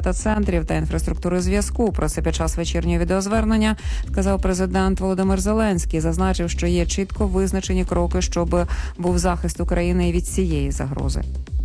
дата-центрів та інфраструктури зв'язку. Про це під час вечірнього відеозвернення сказав президент Володимир Зеленський. Зазначив, що є чітко визначені кроки, щоб був захист України від цієї загрози.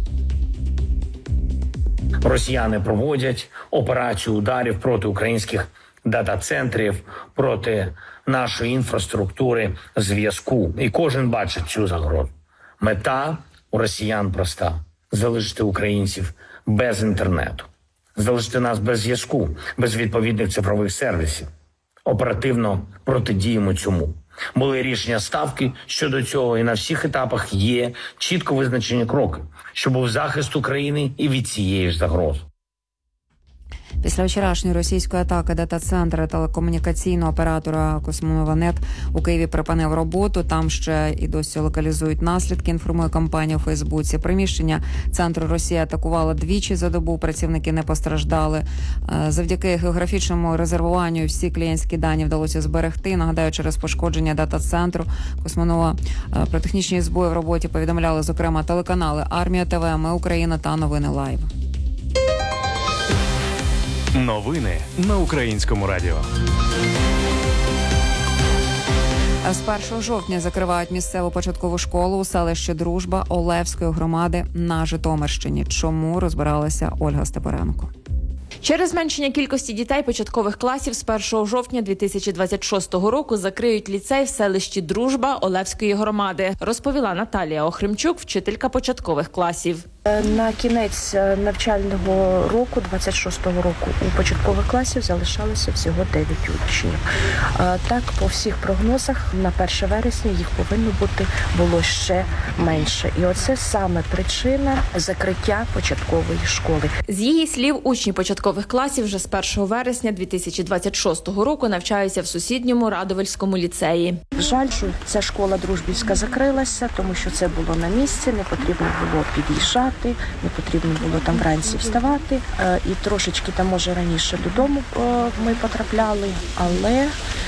Росіяни проводять операцію ударів проти українських дата-центрів, проти нашої інфраструктури зв'язку. І кожен бачить цю загрозу. Мета у росіян проста – залишити українців без інтернету, залишити нас без зв'язку, без відповідних цифрових сервісів. Оперативно протидіємо цьому. Були рішення Ставки щодо цього, і на всіх етапах є чітко визначені кроки, щоб був захист України і від цієї ж загрози. Після вчорашньої російської атаки дата-центра телекомунікаційного оператора «Космонова.Нет» у Києві припинив роботу. Там ще і досі локалізують наслідки, інформує компанія у Фейсбуці. Приміщення центру Росія атакувала двічі за добу, працівники не постраждали. Завдяки географічному резервуванню всі клієнтські дані вдалося зберегти. Нагадаю, через пошкодження дата-центру «Космонова» про технічні збої в роботі повідомляли, зокрема, телеканали «Армія ТВ», «Ми Україна» та «Новини Лайв». Новини на Українському радіо. З 1 жовтня закривають місцеву початкову школу у селищі Дружба Олевської громади на Житомирщині. Чому, розбиралася Ольга Степоренко. Через зменшення кількості дітей початкових класів з 1 жовтня 2026 року закриють ліцей в селищі Дружба Олевської громади, розповіла Наталія Охримчук, вчителька початкових класів. На кінець навчального року, 26-го року, у початкових класів залишалося всього 9 учнів. Так, по всіх прогнозах, на 1 вересня їх повинно було ще менше. І оце саме причина закриття початкової школи. З її слів, учні початкових класів вже з 1 вересня 2026 року навчаються в сусідньому Радовельському ліцеї. Жаль, що ця школа Дружбівська закрилася, тому що це було на місці, не потрібно було під'їжджати. Не потрібно було там вранці вставати. І трошечки там, може, раніше додому ми потрапляли. Але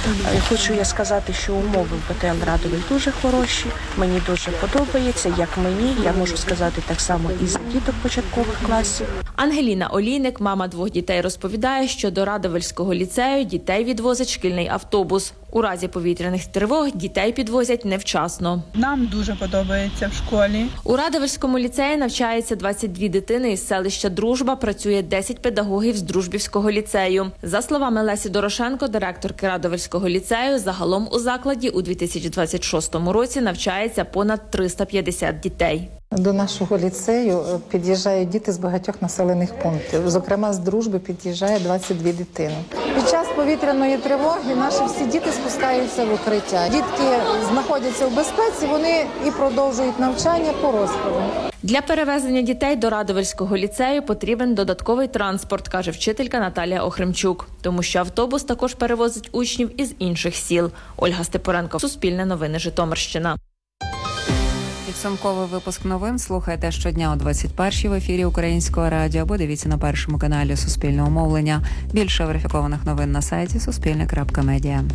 хочу я сказати, що умови в БТЛ Радовель дуже хороші. Мені дуже подобається, як мені. Я можу сказати так само і за діток початкових класів. Ангеліна Олійник, мама 2 дітей, розповідає, що до Радовельського ліцею дітей відвозить шкільний автобус. У разі повітряних тривог дітей підвозять невчасно. Нам дуже подобається в школі. У Радовельському ліцеї навчається 22 дитини із селища Дружба, працює 10 педагогів з Дружбівського ліцею. За словами Лесі Дорошенко, директорки Радовельського ліцею, загалом у закладі у 2026 році навчається понад 350 дітей. До нашого ліцею під'їжджають діти з багатьох населених пунктів. Зокрема, з Дружби під'їжджає 22 дитини. Під час повітряної тривоги наші всі діти спускаються в укриття. Дітки знаходяться в безпеці, вони і продовжують навчання по розкладу. Для перевезення дітей до Радовельського ліцею потрібен додатковий транспорт, каже вчителька Наталія Охримчук. Тому що автобус також перевозить учнів із інших сіл. Ольга Степоренко, Суспільне новини, Житомирщина. Підсумковий випуск новин слухайте щодня о 21-й в ефірі Українського радіо або дивіться на першому каналі Суспільного мовлення. Більше верифікованих новин на сайті suspilne.media.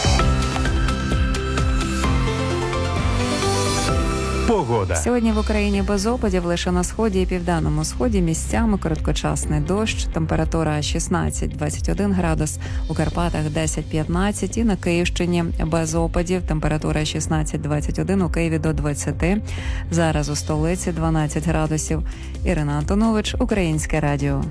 Погода. Сьогодні в Україні без опадів, лише на сході і південному сході місцями короткочасний дощ, температура 16-21 градус, у Карпатах 10-15 і на Київщині без опадів, температура 16-21, у Києві до 20, зараз у столиці 12 градусів. Ірина Антонович, Українське радіо.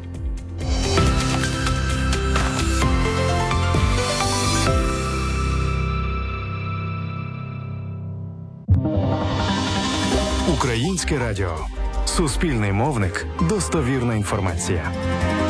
Українське радіо. Суспільний мовник. Достовірна інформація.